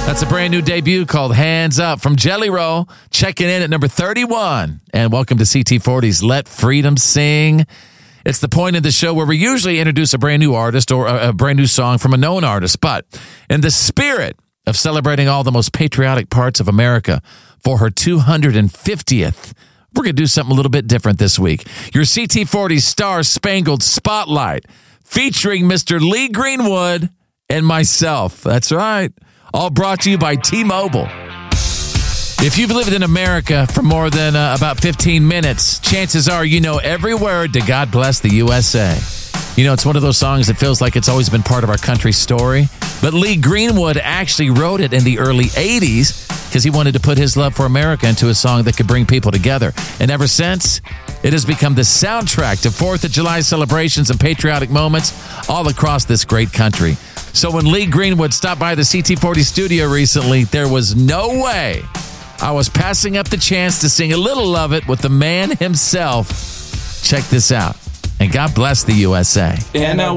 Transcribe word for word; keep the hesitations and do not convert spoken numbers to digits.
That's a brand new debut called Hands Up from Jelly Roll, checking in at number thirty-one. And welcome to C T forty's Let Freedom Sing. It's the point of the show where we usually introduce a brand new artist or a, a brand new song from a known artist. But in the spirit of celebrating all the most patriotic parts of America for her two hundred fiftieth, we're going to do something a little bit different this week. Your C T forty Star Spangled Spotlight featuring Mister Lee Greenwood and myself. That's right. All brought to you by T-Mobile. If you've lived in America for more than uh, about fifteen minutes, chances are you know every word to God Bless the U S A. You know, it's one of those songs that feels like it's always been part of our country's story. But Lee Greenwood actually wrote it in the early eighties because he wanted to put his love for America into a song that could bring people together. And ever since, it has become the soundtrack to fourth of July celebrations and patriotic moments all across this great country. So when Lee Greenwood stopped by the C T forty studio recently, there was no way I was passing up the chance to sing a little of it with the man himself. Check this out. And God bless the U S A. And I